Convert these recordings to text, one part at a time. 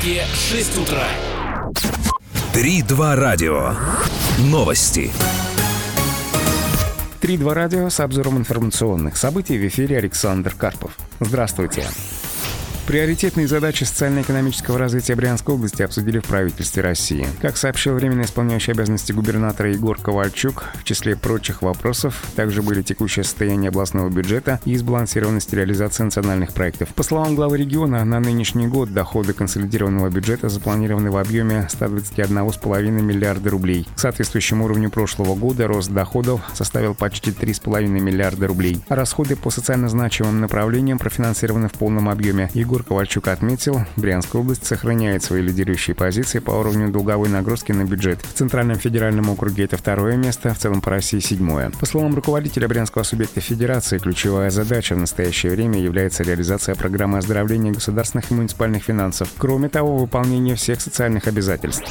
6 утра. 3-2 радио. Новости. 3-2 радио с обзором информационных событий. В эфире Александр Карпов. Здравствуйте. Приоритетные задачи социально-экономического развития Брянской области обсудили в правительстве России. Как сообщил временно исполняющий обязанности губернатора Егор Ковальчук, в числе прочих вопросов также были текущее состояние областного бюджета и сбалансированность реализации национальных проектов. По словам главы региона, на нынешний год доходы консолидированного бюджета запланированы в объеме 121,5 миллиарда рублей. К соответствующему уровню прошлого года рост доходов составил почти 3,5 миллиарда рублей. Расходы по социально значимым направлениям профинансированы в полном объеме. Егор Ковальчук отметил, Брянская область сохраняет свои лидирующие позиции по уровню долговой нагрузки на бюджет. В Центральном федеральном округе это 2-е место, в целом по России 7-е. По словам руководителя Брянского субъекта федерации, ключевая задача в настоящее время является реализация программы оздоровления государственных и муниципальных финансов. Кроме того, выполнение всех социальных обязательств.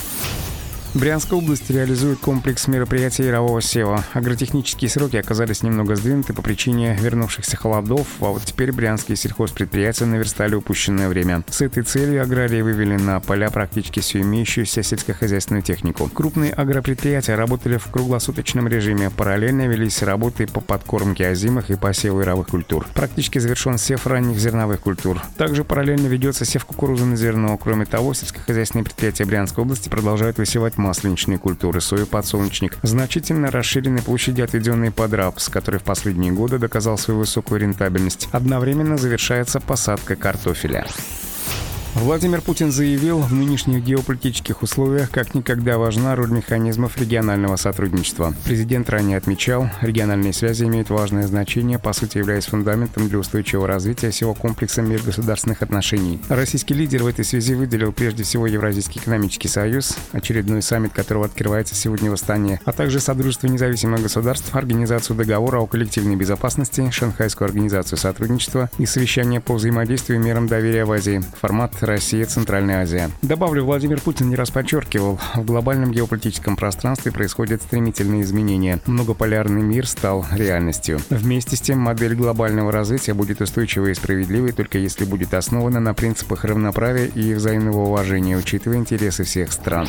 Брянская область реализует комплекс мероприятий ярового сева. Агротехнические сроки оказались немного сдвинуты по причине вернувшихся холодов, а вот теперь брянские сельхозпредприятия наверстали упущенное время. С этой целью аграрии вывели на поля практически всю имеющуюся сельскохозяйственную технику. Крупные агропредприятия работали в круглосуточном режиме. Параллельно велись работы по подкормке озимых и посеву яровых культур. Практически завершен сев ранних зерновых культур. Также параллельно ведется сев кукурузы на зерно. Кроме того, сельскохозяйственные предприятия Брянской области продолжают высевать масленичные культуры, сою, подсолнечник. Значительно расширены площади, отведенные под рапс, который в последние годы доказал свою высокую рентабельность. Одновременно завершается посадка картофеля. Владимир Путин заявил, в нынешних геополитических условиях как никогда важна роль механизмов регионального сотрудничества. Президент ранее отмечал, региональные связи имеют важное значение, по сути являясь фундаментом для устойчивого развития всего комплекса межгосударственных отношений. Российский лидер в этой связи выделил прежде всего Евразийский экономический союз, очередной саммит которого открывается сегодня в Астане, а также Содружество независимых государств, Организацию договора о коллективной безопасности, Шанхайскую организацию сотрудничества и совещание по взаимодействию и мерам доверия в Азии. Формат Россия, Центральная Азия. Добавлю, Владимир Путин не раз подчеркивал, в глобальном геополитическом пространстве происходят стремительные изменения. Многополярный мир стал реальностью. Вместе с тем, модель глобального развития будет устойчивой и справедливой, только если будет основана на принципах равноправия и взаимного уважения, учитывая интересы всех стран.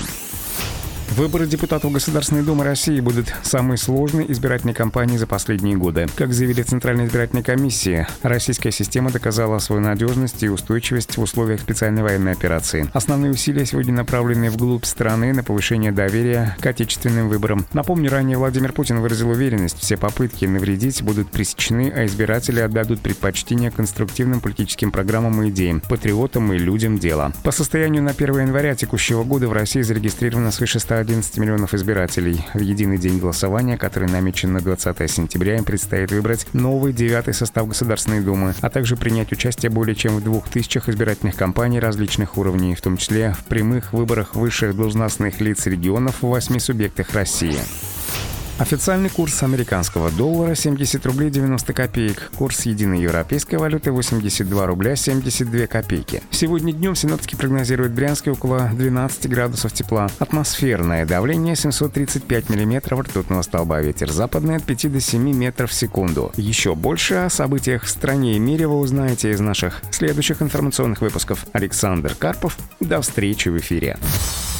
Выборы депутатов Государственной Думы России будут самой сложной избирательной кампанией за последние годы. Как заявили в Центральной избирательной комиссии, российская система доказала свою надежность и устойчивость в условиях специальной военной операции. Основные усилия сегодня направлены вглубь страны на повышение доверия к отечественным выборам. Напомню, ранее Владимир Путин выразил уверенность, все попытки навредить будут пресечены, а избиратели отдадут предпочтение конструктивным политическим программам и идеям, патриотам и людям дела. По состоянию на 1 января текущего года в России зарегистрировано свыше 111 миллионов избирателей. В единый день голосования, который намечен на 20 сентября, им предстоит выбрать новый 9-й состав Государственной Думы, а также принять участие более чем в 2000 избирательных кампаний различных уровней, в том числе в прямых выборах высших должностных лиц регионов в 8 субъектах России. Официальный курс американского доллара 70 рублей 90 копеек. Курс единой европейской валюты 82 рубля 72 копейки. Сегодня днем синоптики прогнозируют в Брянске около 12 градусов тепла. Атмосферное давление 735 миллиметров ртутного столба. Ветер западный от 5 до 7 метров в секунду. Еще больше о событиях в стране и мире вы узнаете из наших следующих информационных выпусков. Александр Карпов. До встречи в эфире.